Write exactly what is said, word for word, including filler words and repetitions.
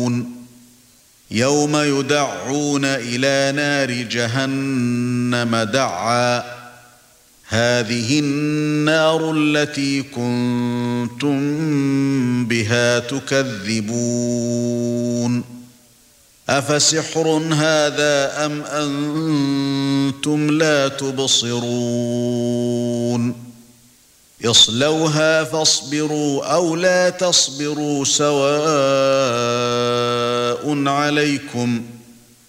يَوْمَ يُدَعُّونَ إِلَى نَارِ جَهَنَّمَ دَعًّا هَذِهِ النَّارُ الَّتِي كُنتُم بِهَا تُكَذِّبُونَ أَفَسِحْرٌ هَذَا أَمْ أَنْتُمْ لَا تُبْصِرُونَ اصْلَوْهَا فاصْبِرُوا أَوْ لَا تَصْبِرُوا سَوَاءٌ عَلَيْكُمْ